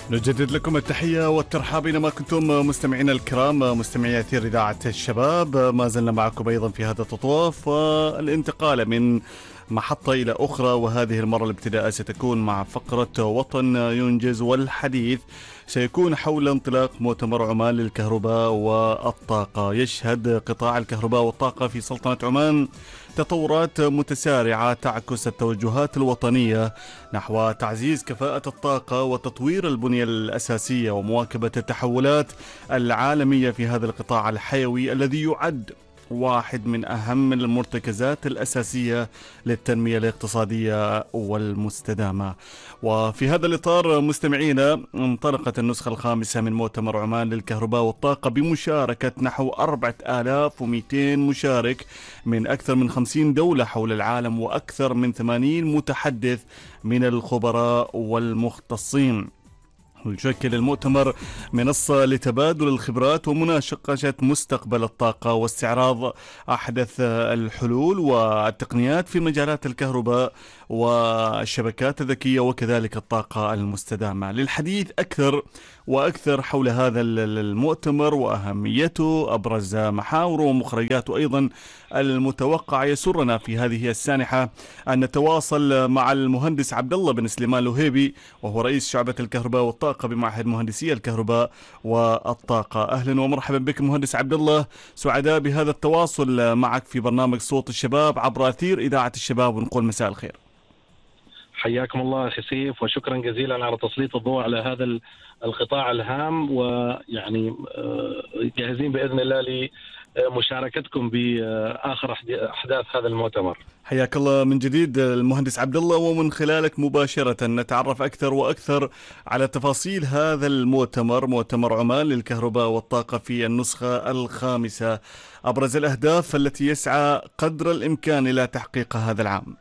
نجدد لكم التحية والترحاب أينما كنتم مستمعينا الكرام، مستمعي أثير إذاعة الشباب. ما زلنا معكم أيضا في هذا التطواف والانتقال من محطة إلى أخرى، وهذه المرة الابتداء ستكون مع فقرة وطن ينجز، والحديث سيكون حول انطلاق مؤتمر عمان للكهرباء والطاقة. يشهد قطاع الكهرباء والطاقة في سلطنة عمان تطورات متسارعة تعكس التوجهات الوطنية نحو تعزيز كفاءة الطاقة وتطوير البنية الأساسية ومواكبة التحولات العالمية في هذا القطاع الحيوي الذي يعد واحد من أهم المرتكزات الأساسية للتنمية الاقتصادية والمستدامة. وفي هذا الإطار مستمعينا، انطلقت النسخة الخامسة من مؤتمر عمان للكهرباء والطاقة بمشاركة نحو 4200 مشارك من أكثر من 50 دولة حول العالم وأكثر من 80 متحدث من الخبراء والمختصين. يشكل المؤتمر منصة لتبادل الخبرات ومناقشة مستقبل الطاقة واستعراض أحدث الحلول والتقنيات في مجالات الكهرباء والشبكات الذكية وكذلك الطاقة المستدامة. للحديث أكثر وأكثر حول هذا المؤتمر وأهميته، أبرز محاوره ومخرجاته أيضا المتوقع، يسرنا في هذه السانحة أن نتواصل مع المهندس عبد الله بن سليمان لوهيبي، وهو رئيس شعبة الكهرباء والطاقة بمعهد مهندسي الكهرباء والطاقة. أهلا ومرحبا بك مهندس عبد الله، سعداء بهذا التواصل معك في برنامج صوت الشباب عبر أثير إذاعة الشباب، ونقول مساء الخير. حياكم الله أخي سيف، وشكرا جزيلا على تسليط الضوء على هذا القطاع الهام، ويعني جاهزين بإذن الله لمشاركتكم بآخر أحداث هذا المؤتمر. حياك الله من جديد المهندس عبد الله، ومن خلالك مباشرة نتعرف أكثر وأكثر على تفاصيل هذا المؤتمر، مؤتمر عمان للكهرباء والطاقة في النسخة الخامسة. أبرز الأهداف التي يسعى قدر الإمكان إلى تحقيقها هذا العام.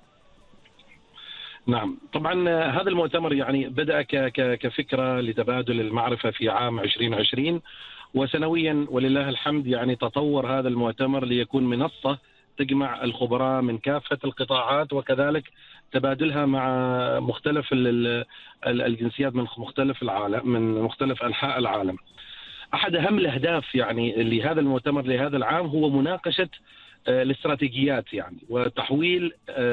نعم، طبعا هذا المؤتمر يعني بدأ كفكرة لتبادل المعرفة في عام 2020، وسنويا ولله الحمد يعني تطور هذا المؤتمر ليكون منصة تجمع الخبراء من كافة القطاعات، وكذلك تبادلها مع مختلف الجنسيات من مختلف العالم، من مختلف أنحاء العالم. أحد أهم الأهداف يعني لهذا المؤتمر لهذا العام هو مناقشة الاستراتيجيات يعني وتحويل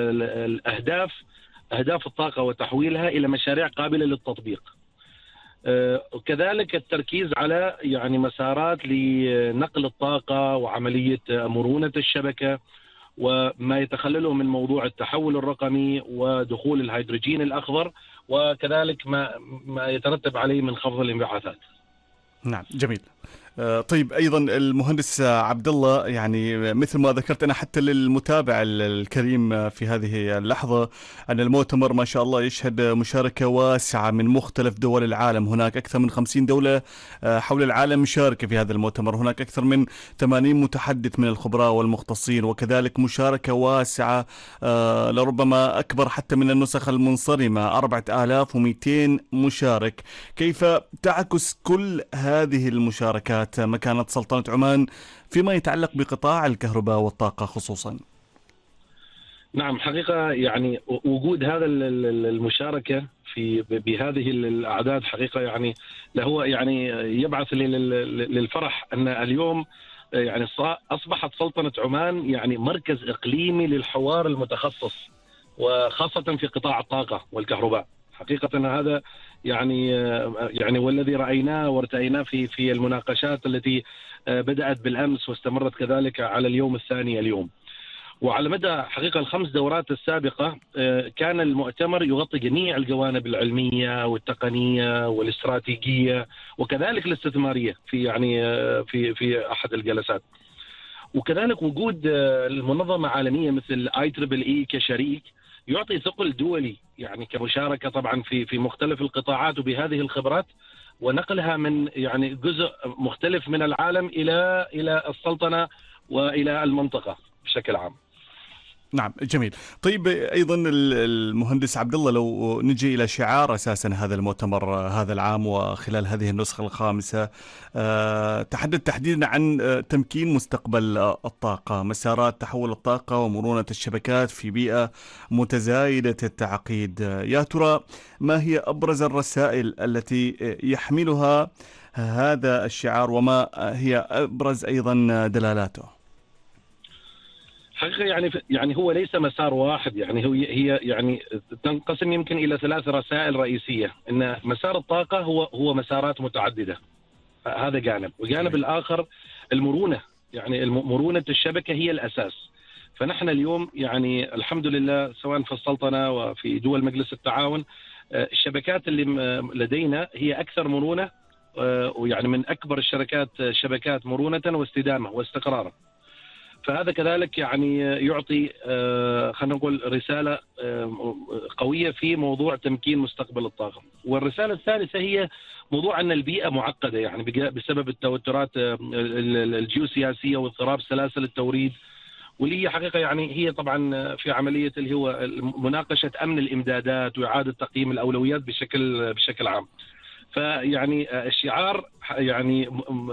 أهداف الطاقة وتحويلها إلى مشاريع قابلة للتطبيق. وكذلك التركيز على يعني مسارات لنقل الطاقة وعملية مرونة الشبكة، وما يتخلله من موضوع التحول الرقمي ودخول الهيدروجين الأخضر، وكذلك ما يترتب عليه من خفض الانبعاثات. نعم، جميل. طيب، أيضا المهندس عبد الله، يعني مثل ما ذكرت أنا حتى للمتابع الكريم في هذه اللحظة أن المؤتمر ما شاء الله يشهد مشاركة واسعة من مختلف دول العالم. هناك أكثر من 50 دولة حول العالم مشاركة في هذا المؤتمر، هناك أكثر من 80 متحدث من الخبراء والمختصين، وكذلك مشاركة واسعة لربما أكبر حتى من النسخ المنصرمة، 4200 مشارك. كيف تعكس كل هذه المشاركات مكانة سلطنة عمان فيما يتعلق بقطاع الكهرباء والطاقة خصوصا؟ نعم، حقيقة يعني وجود هذا المشاركة بهذه الأعداد حقيقة يعني له يعني يبعث للفرح أن اليوم يعني أصبحت سلطنة عمان يعني مركز إقليمي للحوار المتخصص، وخاصة في قطاع الطاقة والكهرباء. حقيقة هذا يعني والذي رأيناه وارتأيناه في المناقشات التي بدأت بالأمس واستمرت كذلك على اليوم الثاني اليوم. وعلى مدى حقيقة الخمس دورات السابقة كان المؤتمر يغطي جميع الجوانب العلمية والتقنية والاستراتيجية وكذلك الاستثمارية في أحد الجلسات. وكذلك وجود المنظمة عالمية مثل IEEE كشريك يعطي ثقل دولي يعني كمشاركة طبعا في مختلف القطاعات وبهذه الخبرات، ونقلها من يعني جزء مختلف من العالم إلى السلطنة وإلى المنطقة بشكل عام. نعم جميل. طيب ايضا المهندس عبد الله، لو نجي الى شعار اساسا هذا المؤتمر هذا العام وخلال هذه النسخه الخامسه، تحدث تحديدا عن تمكين مستقبل الطاقه، مسارات تحول الطاقه ومرونه الشبكات في بيئه متزايده التعقيد. يا ترى ما هي ابرز الرسائل التي يحملها هذا الشعار، وما هي ابرز ايضا دلالاته؟ حقيقة يعني هو ليس مسار واحد، يعني هي يعني تنقسم يمكن إلى 3 رسائل رئيسية. إن مسار الطاقة هو مسارات متعددة، هذا جانب، وجانب الآخر المرونة، يعني مرونة الشبكة هي الأساس. فنحن اليوم يعني الحمد لله سواء في السلطنة وفي دول مجلس التعاون، الشبكات اللي لدينا هي أكثر مرونة، ويعني من أكبر الشركات شبكات مرونة واستدامة واستقرارا. فهذا كذلك يعني يعطي خلينا نقول رسالة قوية في موضوع تمكين مستقبل الطاقة. والرسالة الثالثة هي موضوع أن البيئة معقدة، يعني بسبب التوترات الجيوسياسية واضطراب سلاسل التوريد، واللي هي حقيقة يعني هي طبعا في عملية اللي هو مناقشة أمن الإمدادات وإعادة تقييم الأولويات بشكل عام. فيعني الشعار يعني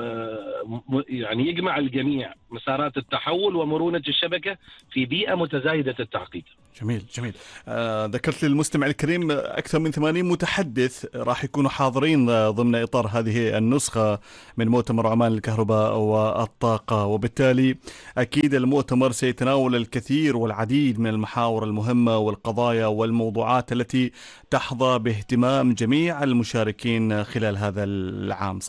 يعني يجمع الجميع، مسارات التحول ومرونة الشبكة في بيئة متزايدة التعقيد. جميل جميل. ذكرت للمستمع الكريم أكثر من 80 متحدث راح يكونوا حاضرين ضمن إطار هذه النسخة من مؤتمر عمان للكهرباء والطاقة، وبالتالي أكيد المؤتمر سيتناول الكثير والعديد من المحاور المهمة والقضايا والموضوعات التي تحظى باهتمام جميع المشاركين خلال هذا العام.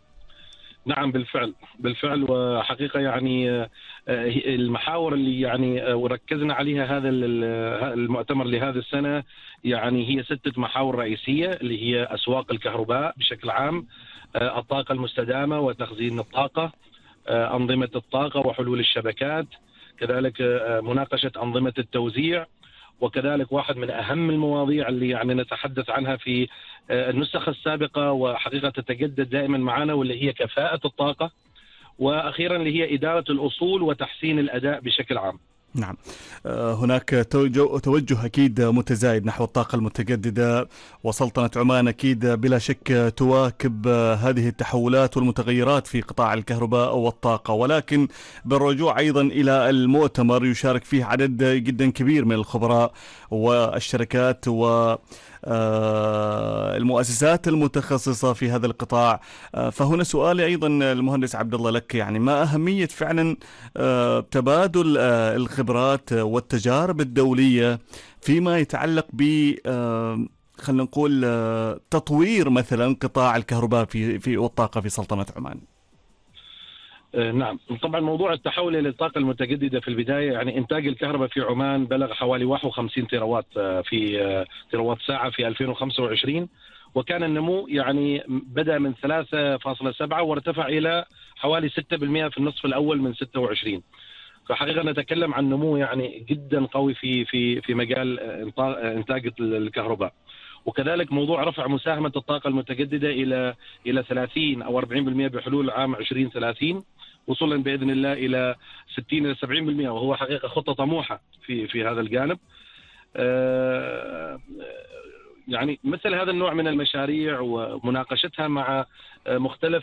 نعم بالفعل وحقيقة يعني المحاور اللي يعني وركزنا عليها هذا المؤتمر لهذه السنة، يعني هي 6 محاور رئيسية، اللي هي أسواق الكهرباء بشكل عام، الطاقة المستدامة وتخزين الطاقة، أنظمة الطاقة وحلول الشبكات، كذلك مناقشة أنظمة التوزيع، وكذلك واحد من أهم المواضيع اللي يعني نتحدث عنها في النسخ السابقة وحقيقة تتجدد دائما معنا، واللي هي كفاءة الطاقة، وأخيرا اللي هي إدارة الأصول وتحسين الأداء بشكل عام. نعم، هناك توجه أكيد متزايد نحو الطاقة المتجددة، وسلطنة عمان أكيد بلا شك تواكب هذه التحولات والمتغيرات في قطاع الكهرباء والطاقة، ولكن بالرجوع أيضا إلى المؤتمر يشارك فيه عدد جدا كبير من الخبراء والشركات المؤسسات المتخصصة في هذا القطاع. فهنا سؤالي أيضا المهندس عبد الله لك، يعني ما أهمية فعلا تبادل الخبرات والتجارب الدولية فيما يتعلق ب خلينا نقول تطوير مثلا قطاع الكهرباء في والطاقة في سلطنة عمان؟ نعم طبعا موضوع التحول إلى الطاقة المتجددة في البداية، يعني إنتاج الكهرباء في عمان بلغ حوالي 51 تيروات ساعة في 2025، وكان النمو يعني بدأ من 3.7 وارتفع إلى حوالي 6% في النصف الأول من 26. فحقيقة نتكلم عن نمو يعني جدا قوي في مجال إنتاج الكهرباء. وكذلك موضوع رفع مساهمة الطاقة المتجددة إلى 30 أو 40% بحلول عام 2030، وصولا بإذن الله إلى 60 إلى 70%، وهو حقيقة خطة طموحة في هذا الجانب. يعني مثل هذا النوع من المشاريع ومناقشتها مع مختلف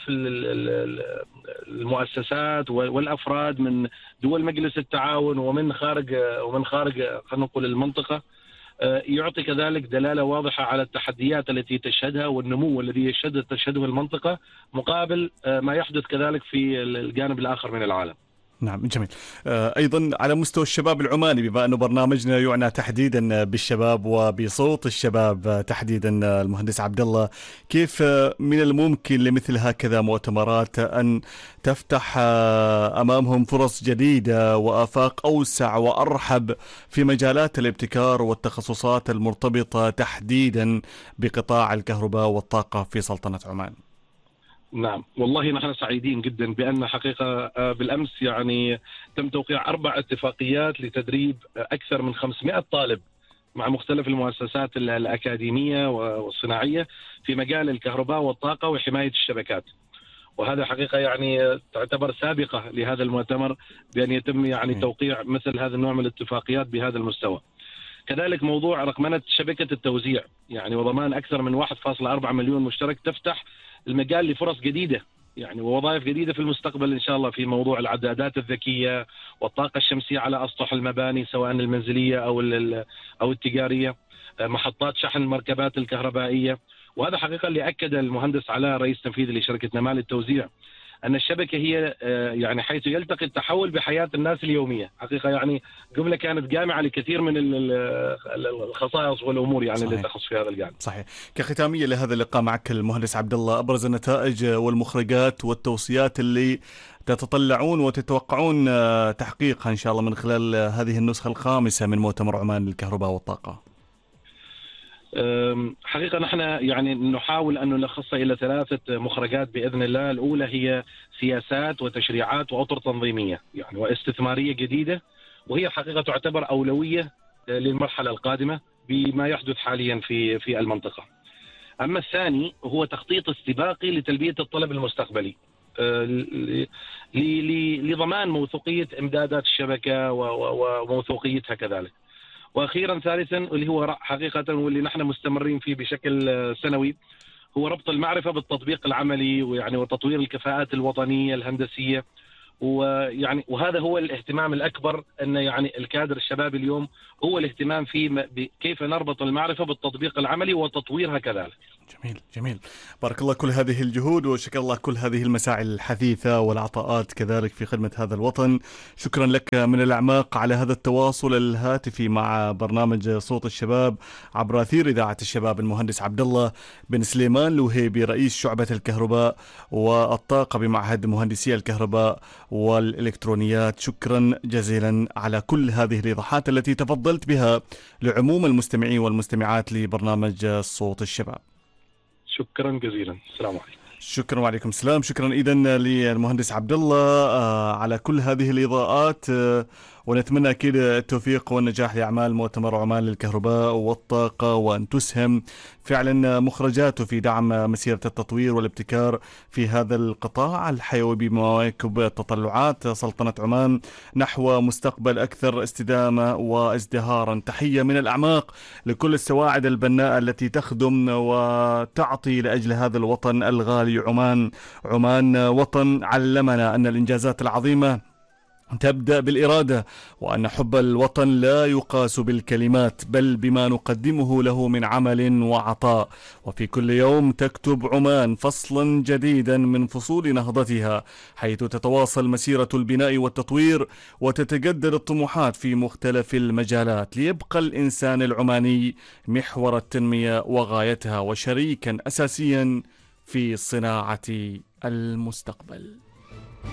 المؤسسات والأفراد من دول مجلس التعاون ومن خارج خلينا نقول المنطقة، يعطي كذلك دلالة واضحة على التحديات التي تشهدها والنمو الذي تشهده المنطقة مقابل ما يحدث كذلك في الجانب الآخر من العالم. نعم جميل. أيضا على مستوى الشباب العماني، بما أنه برنامجنا يعنى تحديدا بالشباب وبصوت الشباب تحديدا، المهندس عبد الله، كيف من الممكن لمثل هكذا مؤتمرات أن تفتح أمامهم فرص جديدة وآفاق أوسع وأرحب في مجالات الابتكار والتخصصات المرتبطة تحديدا بقطاع الكهرباء والطاقة في سلطنة عمان؟ نعم والله نحن سعيدين جدا بأن حقيقة بالأمس يعني تم توقيع 4 اتفاقيات لتدريب أكثر من 500 طالب مع مختلف المؤسسات الأكاديمية والصناعية في مجال الكهرباء والطاقة وحماية الشبكات. وهذا حقيقة يعني تعتبر سابقة لهذا المؤتمر بأن يتم يعني توقيع مثل هذا النوع من الاتفاقيات بهذا المستوى. كذلك موضوع رقمنة شبكة التوزيع يعني وضمان أكثر من 1.4 مليون مشترك تفتح المجال لفرص جديدة يعني ووظائف جديدة في المستقبل إن شاء الله في موضوع العدادات الذكية والطاقة الشمسية على أسطح المباني سواء المنزلية أو التجارية، محطات شحن المركبات الكهربائية. وهذا حقيقة اللي أكد المهندس علاء رئيس تنفيذي لشركة نمال للتوزيع أن الشبكة هي يعني حيث يلتقي التحول بحياة الناس اليومية. حقيقة يعني جملة كانت جامعة لكثير من الخصائص والأمور يعني صحيح. اللي تخص في هذا الجانب. صحيح. كختامية لهذا اللقاء معك المهندس عبد الله، أبرز النتائج والمخرجات والتوصيات اللي تتطلعون وتتوقعون تحقيقها إن شاء الله من خلال هذه النسخة الخامسة من مؤتمر عمان للكهرباء والطاقة. حقيقة نحن يعني نحاول أن نلخصها إلى 3 مخرجات بإذن الله. الأولى هي سياسات وتشريعات وأطر تنظيمية يعني واستثمارية جديدة، وهي حقيقة تعتبر أولوية للمرحلة القادمة بما يحدث حاليا في المنطقة. أما الثاني هو تخطيط استباقي لتلبية الطلب المستقبلي لضمان موثوقية إمدادات الشبكة وموثوقيتها كذلك. واخيرا ثالثا اللي هو حقيقه واللي نحن مستمرين فيه بشكل سنوي هو ربط المعرفه بالتطبيق العملي ويعني وتطوير الكفاءات الوطنيه الهندسيه. وهذا هو الاهتمام الاكبر ان يعني الكادر الشباب اليوم هو الاهتمام في كيف نربط المعرفه بالتطبيق العملي وتطويرها كذلك. جميل جميل، بارك الله كل هذه الجهود وشكر الله كل هذه المساعي الحثيثة والعطاءات كذلك في خدمة هذا الوطن. شكرا لك من الأعماق على هذا التواصل الهاتفي مع برنامج صوت الشباب عبر أثير إذاعة الشباب المهندس عبد الله بن سليمان الوهيبي رئيس شعبة الكهرباء والطاقة بمعهد مهندسي الكهرباء والإلكترونيات. شكرا جزيلا على كل هذه الإيضاحات التي تفضلت بها لعموم المستمعين والمستمعات لبرنامج صوت الشباب. شكرا جزيلا، السلام عليكم. شكرا وعليكم السلام. شكرا إذن للمهندس عبد الله على كل هذه الإضاءات، ونتمنى أكيد التوفيق والنجاح لأعمال مؤتمر عمان للكهرباء والطاقة، وأن تسهم فعلا مخرجاته في دعم مسيرة التطوير والابتكار في هذا القطاع الحيوي بمواكب تطلعات سلطنة عمان نحو مستقبل أكثر استدامة وازدهارا. تحية من الأعماق لكل السواعد البناءة التي تخدم وتعطي لأجل هذا الوطن الغالي عمان. عمان وطن علمنا أن الإنجازات العظيمة تبدأ بالإرادة، وأن حب الوطن لا يقاس بالكلمات بل بما نقدمه له من عمل وعطاء. وفي كل يوم تكتب عمان فصلا جديدا من فصول نهضتها، حيث تتواصل مسيرة البناء والتطوير وتتجدد الطموحات في مختلف المجالات، ليبقى الإنسان العماني محور التنمية وغايتها وشريكا أساسيا في صناعة المستقبل.